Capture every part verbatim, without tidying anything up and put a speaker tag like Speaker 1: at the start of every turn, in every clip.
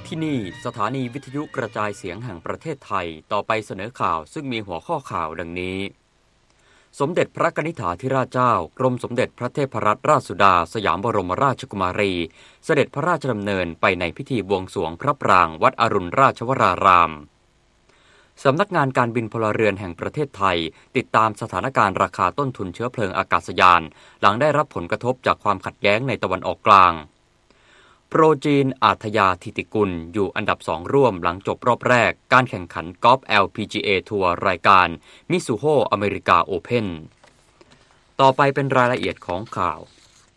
Speaker 1: ที่นี่สถานีวิทยุกระจายเสียงแห่งประเทศไทยต่อไปเสนอข่าวซึ่งมีหัวข้อข่าวดังนี้สมเด็จพระกนิษฐาธิราชเจ้ากรมสมเด็จพระเทพรัตนราชสุดาสยามบรมราชกุมารีเสด็จพระราชดำเนินไปในพิธีบวงสรวงพระปรางวัดอรุณราชวรารามสำนักงานการบินพลเรือนแห่งประเทศไทยติดตามสถานการณ์ราคาต้นทุนเชื้อเพลิงอากาศยานหลังได้รับผลกระทบจากความขัดแย้งในตะวันออกกลางโปรจีนอาทยาธิติกุลอยู่อันดับสองร่วมหลังจบรอบแรกการแข่งขันกอล์ฟ แอล พี จี เอ ทัวร์รายการมิซูโฮอเมริกาโอเพ่นต่อไปเป็นรายละเอียดของข่าว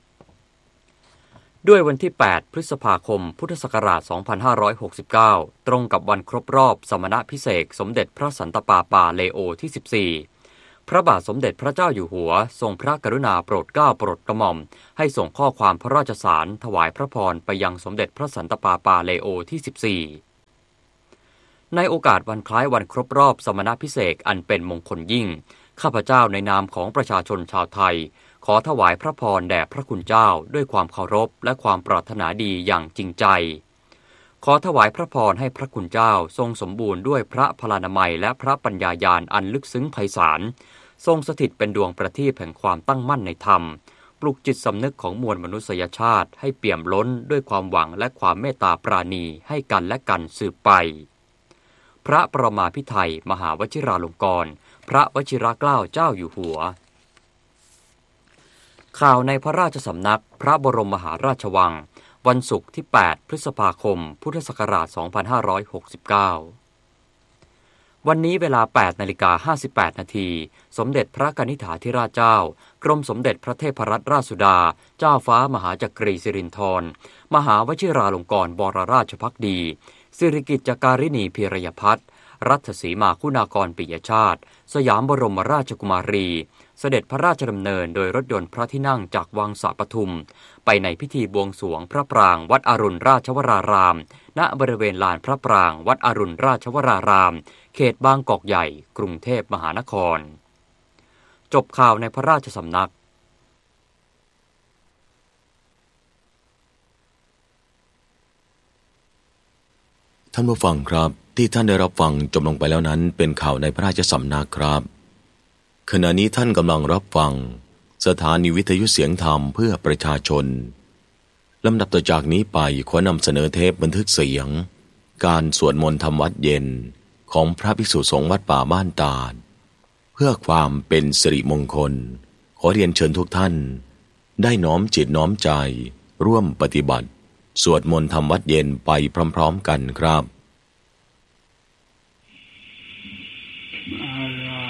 Speaker 1: ด้วยวันที่แปดพฤษภาคมพุทธศักราชสองพันห้าร้อยหกสิบเก้าตรงกับวันครบรอบสมณพิเศษกสมเด็จพระสันตะปาปาเลโอที่สิบสี่พระบาทสมเด็จพระเจ้าอยู่หัวทรงพระกรุณาโปรดเกล้าโปรดกระหม่อมให้ส่งข้อความพระราชสารถวายพระพรไปยังสมเด็จพระสันตะปาปาเลโอที่สิบสี่ในโอกาสวันคล้ายวันครบรอบสมณพิเศษกอันเป็นมงคลยิ่งข้าพเจ้าในนามของประชาชนชาวไทยขอถวายพระพรแด่พระคุณเจ้าด้วยความเคารพและความปรารถนาดีอย่างจริงใจขอถวายพระพรให้พระคุณเจ้าทรงสมบูรณ์ด้วยพระพลานามัยและพระปัญญาญาณอันลึกซึ้งไพศาลทรงสถิตเป็นดวงประทีปแห่งความตั้งมั่นในธรรมปลุกจิตสำนึกของมวลมนุษยชาติให้เปี่ยมล้นด้วยความหวังและความเมตตาปราณีให้กันและกันสืบไปพระประมาภิไธยมหาวชิราลงกรณ์พระวชิรเกล้าเจ้าอยู่หัวข่าวในพระราชสำนักพระบรมมหาราชวังวันศุกร์ที่แปดพฤษภาคมพุทธศักราชสองพันห้าร้อยหกสิบเก้าวันนี้เวลา แปดนาฬิกาห้าสิบแปดนาทีสมเด็จพระกนิษฐาธิราชเจ้ากรมสมเด็จพระเทพรัตนราชสุดาเจ้าฟ้ามหาจักรีสิรินธรมหาวชิราลงกรณ์บวรราชภักดีสิริกิติ์จการิณีพีรยพัฒน์รัตสีมาคุณากรปิยชาติสยามบรมราชกุมารีเสด็จพระราชดำเนินโดยรถยนต์พระที่นั่งจากวังสะปทุมไปในพิธีบวงสรวงพระปรางวัดอรุณราชวรารามณบริเวณลานพระปรางวัดอรุณราชวรารามเขตบางกอกใหญ่กรุงเทพมหานครจบข่าวในพระราชสำนัก
Speaker 2: ท่านผู้ฟังครับที่ท่านได้รับฟังจบลงไปแล้วนั้นเป็นข่าวในพระราชสำนักครับขณะนี้ท่านกำลังรับฟังสถานีวิทยุเสียงธรรมเพื่อประชาชนลำดับต่อจากนี้ไปขอนำเสนอเทปบันทึกเสียงการสวดมนต์ทำวัดเย็นของพระภิกษุสงฆ์วัดป่าบ้านตาดเพื่อความเป็นสิริมงคลขอเรียนเชิญทุกท่านได้น้อมจิตน้อมใจร่วมปฏิบัติสวดมนต์ทำวัดเย็นไปพร้อมๆกันครับ